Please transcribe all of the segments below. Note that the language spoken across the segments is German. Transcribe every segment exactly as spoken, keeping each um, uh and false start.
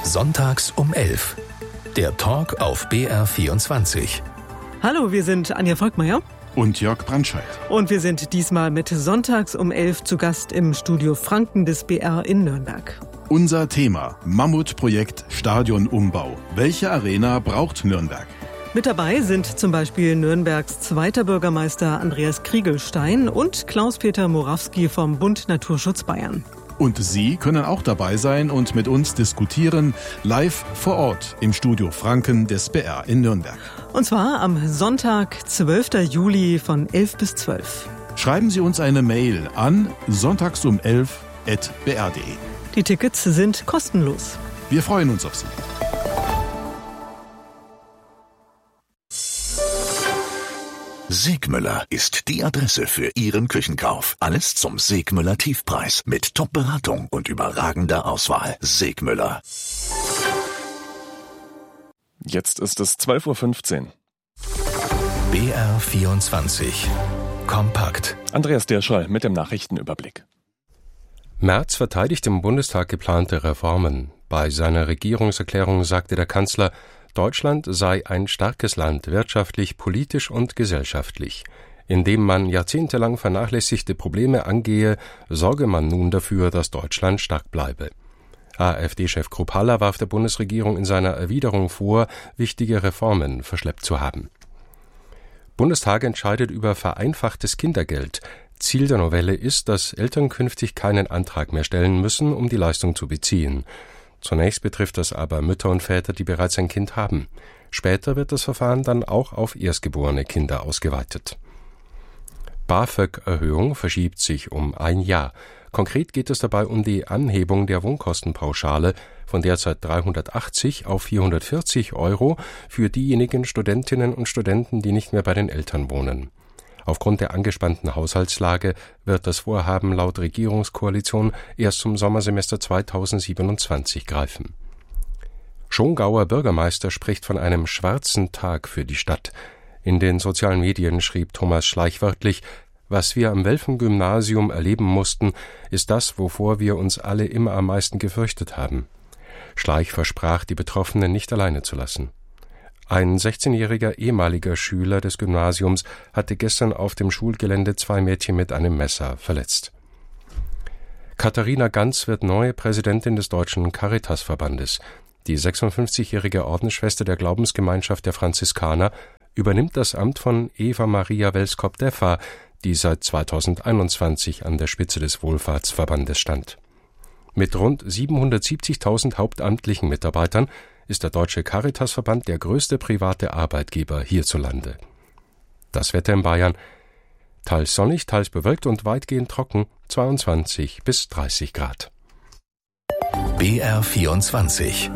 Sonntags um elf. Der Talk auf B R vierundzwanzig. Hallo, wir sind Anja Volkmeier und Jörg Brandscheid. Und wir sind diesmal mit Sonntags um elf zu Gast im Studio Franken des B R in Nürnberg. Unser Thema: Mammutprojekt Stadionumbau. Welche Arena braucht Nürnberg? Mit dabei sind zum Beispiel Nürnbergs zweiter Bürgermeister Andreas Kriegelstein und Klaus-Peter Morawski vom Bund Naturschutz Bayern. Und Sie können auch dabei sein und mit uns diskutieren, live vor Ort im Studio Franken des B R in Nürnberg. Und zwar am Sonntag, zwölften Juli von elf bis zwölf. Schreiben Sie uns eine Mail an sonntags um elf at b r punkt d e. Die Tickets sind kostenlos. Wir freuen uns auf Sie. Segmüller ist die Adresse für Ihren Küchenkauf. Alles zum Segmüller Tiefpreis mit Top-Beratung und überragender Auswahl. Segmüller. Jetzt ist es zwölf Uhr fünfzehn. B R vierundzwanzig. Kompakt. Andreas Dirschall mit dem Nachrichtenüberblick. Merz verteidigt im Bundestag geplante Reformen. Bei seiner Regierungserklärung sagte der Kanzler, Deutschland sei ein starkes Land, wirtschaftlich, politisch und gesellschaftlich. Indem man jahrzehntelang vernachlässigte Probleme angehe, sorge man nun dafür, dass Deutschland stark bleibe. AfD-Chef Kruppalla warf der Bundesregierung in seiner Erwiderung vor, wichtige Reformen verschleppt zu haben. Bundestag entscheidet über vereinfachtes Kindergeld. Ziel der Novelle ist, dass Eltern künftig keinen Antrag mehr stellen müssen, um die Leistung zu beziehen. Zunächst betrifft das aber Mütter und Väter, die bereits ein Kind haben. Später wird das Verfahren dann auch auf erstgeborene Kinder ausgeweitet. BAföG-Erhöhung verschiebt sich um ein Jahr. Konkret geht es dabei um die Anhebung der Wohnkostenpauschale von derzeit dreihundertachtzig auf vierhundertvierzig Euro für diejenigen Studentinnen und Studenten, die nicht mehr bei den Eltern wohnen. Aufgrund der angespannten Haushaltslage wird das Vorhaben laut Regierungskoalition erst zum Sommersemester zweitausendsiebenundzwanzig greifen. Schongauer Bürgermeister spricht von einem schwarzen Tag für die Stadt. In den sozialen Medien schrieb Thomas Schleich wörtlich: Was wir am Welfen-Gymnasium erleben mussten, ist das, wovor wir uns alle immer am meisten gefürchtet haben. Schleich versprach, die Betroffenen nicht alleine zu lassen. Ein sechzehnjähriger ehemaliger Schüler des Gymnasiums hatte gestern auf dem Schulgelände zwei Mädchen mit einem Messer verletzt. Katharina Ganz wird neue Präsidentin des Deutschen Caritasverbandes. Die sechsundfünfzigjährige Ordensschwester der Glaubensgemeinschaft der Franziskaner übernimmt das Amt von Eva Maria Welskop-Deffa, die seit zweitausendeinundzwanzig an der Spitze des Wohlfahrtsverbandes stand. Mit rund siebenhundertsiebzigtausend hauptamtlichen Mitarbeitern ist der Deutsche Caritasverband der größte private Arbeitgeber hierzulande. Das Wetter in Bayern: teils sonnig, teils bewölkt und weitgehend trocken, zweiundzwanzig bis dreißig Grad. B R vierundzwanzig.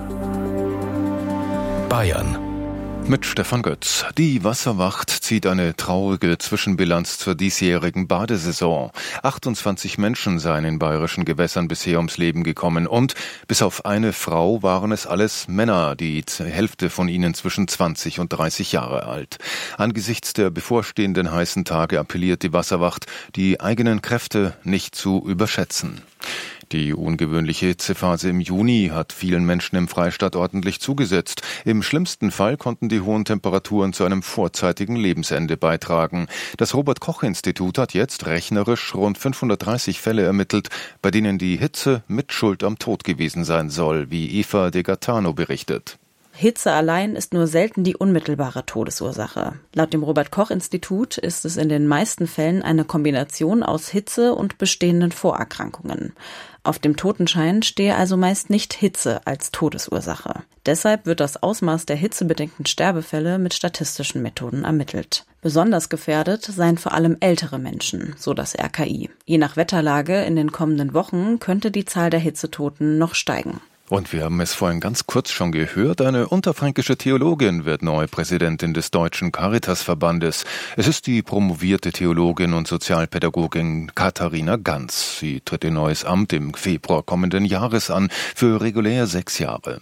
Bayern. Mit Stefan Götz. Die Wasserwacht zieht eine traurige Zwischenbilanz zur diesjährigen Badesaison. achtundzwanzig Menschen seien in bayerischen Gewässern bisher ums Leben gekommen und bis auf eine Frau waren es alles Männer, die Hälfte von ihnen zwischen zwanzig und dreißig Jahre alt. Angesichts der bevorstehenden heißen Tage appelliert die Wasserwacht, die eigenen Kräfte nicht zu überschätzen. Die ungewöhnliche Hitzephase im Juni hat vielen Menschen im Freistaat ordentlich zugesetzt. Im schlimmsten Fall konnten die hohen Temperaturen zu einem vorzeitigen Lebensende beitragen. Das Robert-Koch-Institut hat jetzt rechnerisch rund fünfhundertdreißig Fälle ermittelt, bei denen die Hitze mit Schuld am Tod gewesen sein soll, wie Eva De Gattano berichtet. Hitze allein ist nur selten die unmittelbare Todesursache. Laut dem Robert-Koch-Institut ist es in den meisten Fällen eine Kombination aus Hitze und bestehenden Vorerkrankungen. Auf dem Totenschein stehe also meist nicht Hitze als Todesursache. Deshalb wird das Ausmaß der hitzebedingten Sterbefälle mit statistischen Methoden ermittelt. Besonders gefährdet seien vor allem ältere Menschen, so das R K I. Je nach Wetterlage in den kommenden Wochen könnte die Zahl der Hitzetoten noch steigen. Und wir haben es vorhin ganz kurz schon gehört, eine unterfränkische Theologin wird neue Präsidentin des Deutschen Caritasverbandes. Es ist die promovierte Theologin und Sozialpädagogin Katharina Ganz. Sie tritt ihr neues Amt im Februar kommenden Jahres an, für regulär sechs Jahre.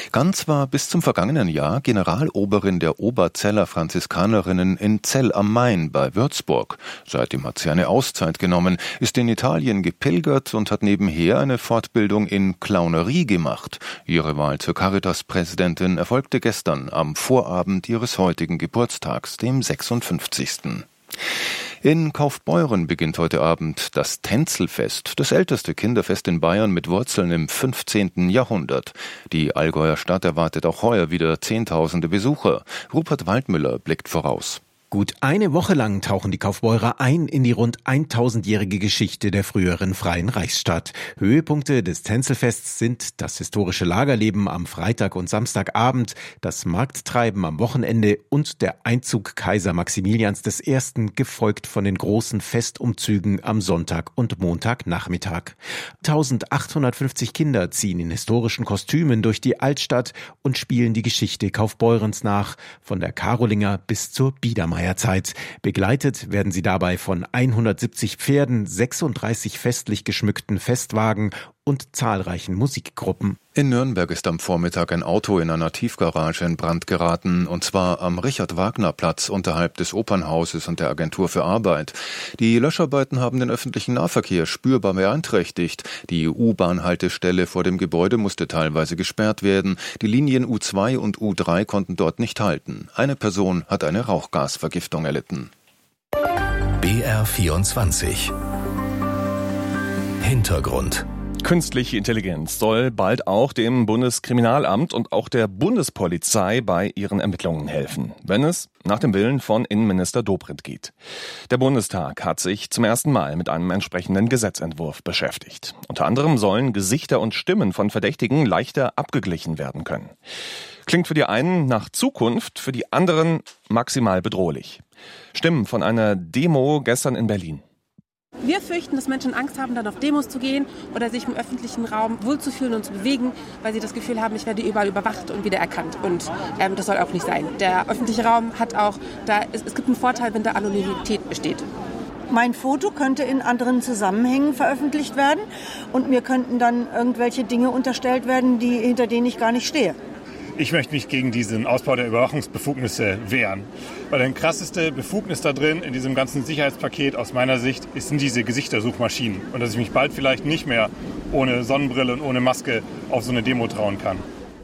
Ganz war bis zum vergangenen Jahr Generaloberin der Oberzeller Franziskanerinnen in Zell am Main bei Würzburg. Seitdem hat sie eine Auszeit genommen, ist in Italien gepilgert und hat nebenher eine Fortbildung in Clownerie gemacht. Ihre Wahl zur Caritas-Präsidentin erfolgte gestern am Vorabend ihres heutigen Geburtstags, dem sechsundfünfzigsten In Kaufbeuren beginnt heute Abend das Tänzelfest, das älteste Kinderfest in Bayern mit Wurzeln im fünfzehnten Jahrhundert. Die Allgäuer Stadt erwartet auch heuer wieder Zehntausende Besucher. Rupert Waldmüller blickt voraus. Gut eine Woche lang tauchen die Kaufbeurer ein in die rund tausendjährige Geschichte der früheren Freien Reichsstadt. Höhepunkte des Tänzelfests sind das historische Lagerleben am Freitag und Samstagabend, das Markttreiben am Wochenende und der Einzug Kaiser Maximilians der Ersten, gefolgt von den großen Festumzügen am Sonntag und Montagnachmittag. eintausendachthundertfünfzig Kinder ziehen in historischen Kostümen durch die Altstadt und spielen die Geschichte Kaufbeurens nach, von der Karolinger bis zur Biedermeier. Zeit. Begleitet werden sie dabei von hundertsiebzig Pferden, sechsunddreißig festlich geschmückten Festwagen und zahlreichen Musikgruppen. In Nürnberg ist am Vormittag ein Auto in einer Tiefgarage in Brand geraten, und zwar am Richard-Wagner-Platz unterhalb des Opernhauses und der Agentur für Arbeit. Die Löscharbeiten haben den öffentlichen Nahverkehr spürbar beeinträchtigt. Die U-Bahn-Haltestelle vor dem Gebäude musste teilweise gesperrt werden. Die Linien U zwei und U drei konnten dort nicht halten. Eine Person hat eine Rauchgasvergiftung erlitten. B R vierundzwanzig Hintergrund. Künstliche Intelligenz soll bald auch dem Bundeskriminalamt und auch der Bundespolizei bei ihren Ermittlungen helfen, wenn es nach dem Willen von Innenminister Dobrindt geht. Der Bundestag hat sich zum ersten Mal mit einem entsprechenden Gesetzentwurf beschäftigt. Unter anderem sollen Gesichter und Stimmen von Verdächtigen leichter abgeglichen werden können. Klingt für die einen nach Zukunft, für die anderen maximal bedrohlich. Stimmen von einer Demo gestern in Berlin. Wir fürchten, dass Menschen Angst haben, dann auf Demos zu gehen oder sich im öffentlichen Raum wohlzufühlen und zu bewegen, weil sie das Gefühl haben, ich werde überall überwacht und wiedererkannt. Und ähm, das soll auch nicht sein. Der öffentliche Raum hat auch, da, es, es gibt einen Vorteil, wenn da Anonymität besteht. Mein Foto könnte in anderen Zusammenhängen veröffentlicht werden und mir könnten dann irgendwelche Dinge unterstellt werden, die, hinter denen ich gar nicht stehe. Ich möchte mich gegen diesen Ausbau der Überwachungsbefugnisse wehren. Weil der krasseste Befugnis da drin, in diesem ganzen Sicherheitspaket aus meiner Sicht, sind diese Gesichtersuchmaschinen. Und dass ich mich bald vielleicht nicht mehr ohne Sonnenbrille und ohne Maske auf so eine Demo trauen kann.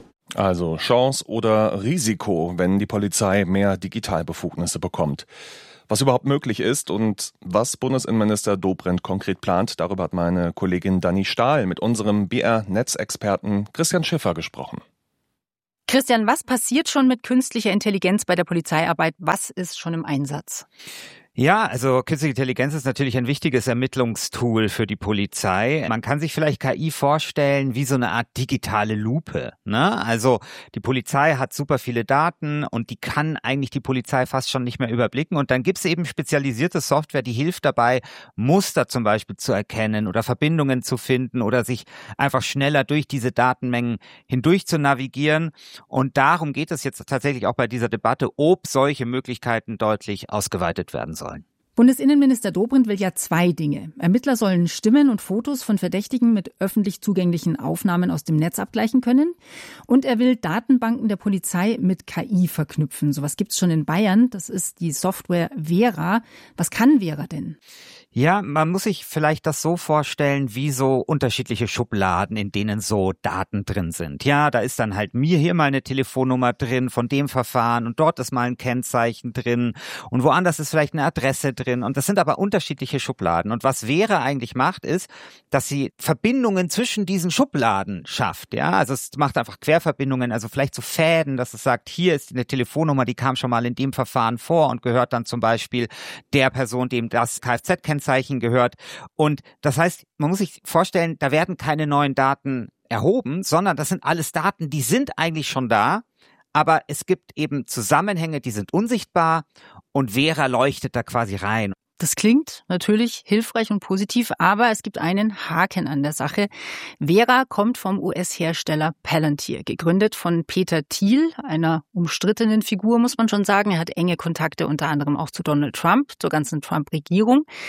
Also Chance oder Risiko, wenn die Polizei mehr Digitalbefugnisse bekommt. Was überhaupt möglich ist und was Bundesinnenminister Dobrindt konkret plant, darüber hat meine Kollegin Dani Stahl mit unserem B R-Netzexperten Christian Schiffer gesprochen. Christian, was passiert schon mit künstlicher Intelligenz bei der Polizeiarbeit? Was ist schon im Einsatz? Ja, also künstliche Intelligenz ist natürlich ein wichtiges Ermittlungstool für die Polizei. Man kann sich vielleicht K I vorstellen wie so eine Art digitale Lupe, ne? Also die Polizei hat super viele Daten und die kann eigentlich die Polizei fast schon nicht mehr überblicken. Und dann gibt's eben spezialisierte Software, die hilft dabei, Muster zum Beispiel zu erkennen oder Verbindungen zu finden oder sich einfach schneller durch diese Datenmengen hindurch zu navigieren. Und darum geht es jetzt tatsächlich auch bei dieser Debatte, ob solche Möglichkeiten deutlich ausgeweitet werden sollen. Bundesinnenminister Dobrindt will ja zwei Dinge. Ermittler sollen Stimmen und Fotos von Verdächtigen mit öffentlich zugänglichen Aufnahmen aus dem Netz abgleichen können. Und er will Datenbanken der Polizei mit K I verknüpfen. Sowas gibt's schon in Bayern. Das ist die Software Vera. Was kann Vera denn? Ja, man muss sich vielleicht das so vorstellen, wie so unterschiedliche Schubladen, in denen so Daten drin sind. Ja, da ist dann halt mir hier mal eine Telefonnummer drin von dem Verfahren und dort ist mal ein Kennzeichen drin und woanders ist vielleicht eine Adresse drin und das sind aber unterschiedliche Schubladen. Und was Vera eigentlich macht, ist, dass sie Verbindungen zwischen diesen Schubladen schafft. Ja, also es macht einfach Querverbindungen, also vielleicht so Fäden, dass es sagt, hier ist eine Telefonnummer, die kam schon mal in dem Verfahren vor und gehört dann zum Beispiel der Person, dem das Kfz-Kennzeichen Zeichen gehört. Und das heißt, man muss sich vorstellen, da werden keine neuen Daten erhoben, sondern das sind alles Daten, die sind eigentlich schon da, aber es gibt eben Zusammenhänge, die sind unsichtbar und Vera leuchtet da quasi rein. Das klingt natürlich hilfreich und positiv, aber es gibt einen Haken an der Sache. Vera kommt vom U S-Hersteller Palantir, gegründet von Peter Thiel, einer umstrittenen Figur, muss man schon sagen. Er hat enge Kontakte unter anderem auch zu Donald Trump, zur ganzen Trump-Regierung.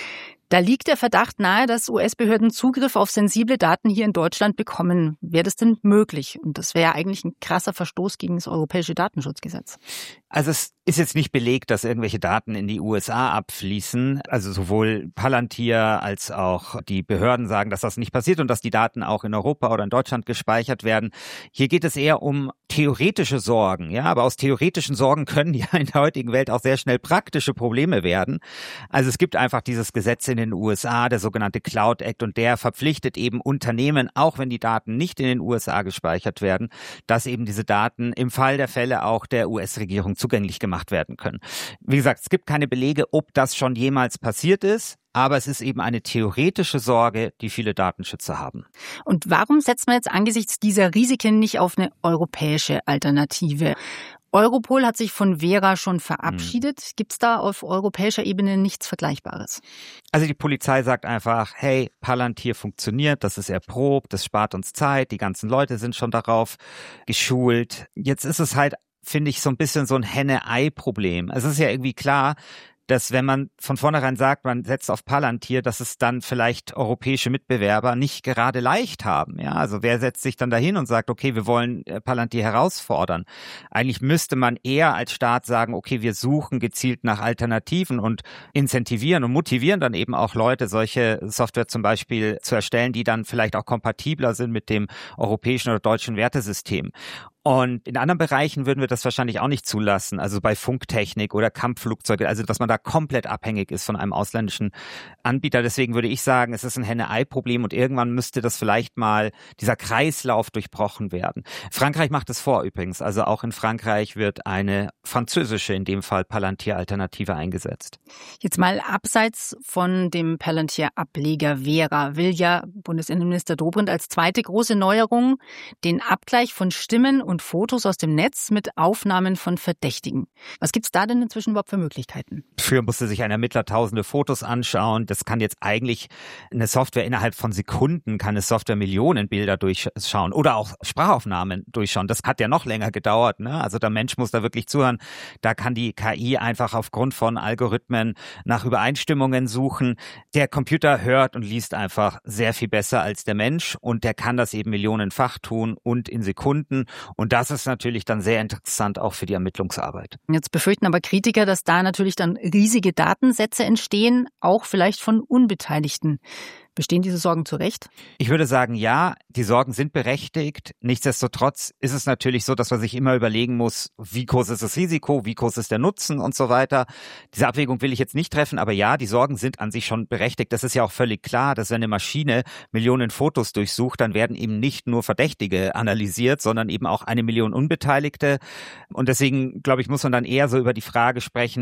Da liegt der Verdacht nahe, dass U S-Behörden Zugriff auf sensible Daten hier in Deutschland bekommen. Wäre das denn möglich? Und das wäre ja eigentlich ein krasser Verstoß gegen das europäische Datenschutzgesetz. Also es ist jetzt nicht belegt, dass irgendwelche Daten in die U S A abfließen. Also sowohl Palantir als auch die Behörden sagen, dass das nicht passiert und dass die Daten auch in Europa oder in Deutschland gespeichert werden. Hier geht es eher um theoretische Sorgen. Ja, aber aus theoretischen Sorgen können ja in der heutigen Welt auch sehr schnell praktische Probleme werden. Also es gibt einfach dieses Gesetz in den U S A, der sogenannte Cloud Act, und der verpflichtet eben Unternehmen, auch wenn die Daten nicht in den U S A gespeichert werden, dass eben diese Daten im Fall der Fälle auch der U S-Regierung zugänglich gemacht werden können. Wie gesagt, es gibt keine Belege, ob das schon jemals passiert ist. Aber es ist eben eine theoretische Sorge, die viele Datenschützer haben. Und warum setzt man jetzt angesichts dieser Risiken nicht auf eine europäische Alternative? Europol hat sich von Vera schon verabschiedet. Hm. Gibt es da auf europäischer Ebene nichts Vergleichbares? Also die Polizei sagt einfach, hey, Palantir funktioniert, das ist erprobt, das spart uns Zeit, die ganzen Leute sind schon darauf geschult. Jetzt ist es halt, finde ich, so ein bisschen so ein Henne-Ei-Problem. Es ist ja irgendwie klar, dass wenn man von vornherein sagt, man setzt auf Palantir, dass es dann vielleicht europäische Mitbewerber nicht gerade leicht haben. Ja, also wer setzt sich dann dahin und sagt, okay, wir wollen Palantir herausfordern? Eigentlich müsste man eher als Staat sagen, okay, wir suchen gezielt nach Alternativen und incentivieren und motivieren dann eben auch Leute, solche Software zum Beispiel zu erstellen, die dann vielleicht auch kompatibler sind mit dem europäischen oder deutschen Wertesystem. Und in anderen Bereichen würden wir das wahrscheinlich auch nicht zulassen, also bei Funktechnik oder Kampfflugzeuge, also dass man da komplett abhängig ist von einem ausländischen Anbieter. Deswegen würde ich sagen, es ist ein Henne-Ei-Problem und irgendwann müsste das vielleicht mal, dieser Kreislauf durchbrochen werden. Frankreich macht es vor übrigens, also auch in Frankreich wird eine französische, in dem Fall Palantir-Alternative eingesetzt. Jetzt mal abseits von dem Palantir-Ableger Vera will ja Bundesinnenminister Dobrindt als zweite große Neuerung den Abgleich von Stimmen und Fotos aus dem Netz mit Aufnahmen von Verdächtigen. Was gibt's da denn inzwischen überhaupt für Möglichkeiten? Früher musste sich ein Ermittler tausende Fotos anschauen. Das kann jetzt eigentlich eine Software innerhalb von Sekunden, kann eine Software Millionen Bilder durchschauen oder auch Sprachaufnahmen durchschauen. Das hat ja noch länger gedauert, ne? Also der Mensch muss da wirklich zuhören. Da kann die K I einfach aufgrund von Algorithmen nach Übereinstimmungen suchen. Der Computer hört und liest einfach sehr viel besser als der Mensch und der kann das eben millionenfach tun und in Sekunden. Und das ist natürlich dann sehr interessant auch für die Ermittlungsarbeit. Jetzt befürchten aber Kritiker, dass da natürlich dann riesige Datensätze entstehen, auch vielleicht von Unbeteiligten. Bestehen diese Sorgen zu Recht? Ich würde sagen, ja, die Sorgen sind berechtigt. Nichtsdestotrotz ist es natürlich so, dass man sich immer überlegen muss, wie groß ist das Risiko, wie groß ist der Nutzen und so weiter. Diese Abwägung will ich jetzt nicht treffen, aber ja, die Sorgen sind an sich schon berechtigt. Das ist ja auch völlig klar, dass wenn eine Maschine Millionen Fotos durchsucht, dann werden eben nicht nur Verdächtige analysiert, sondern eben auch eine Million Unbeteiligte. Und deswegen, glaube ich, muss man dann eher so über die Frage sprechen,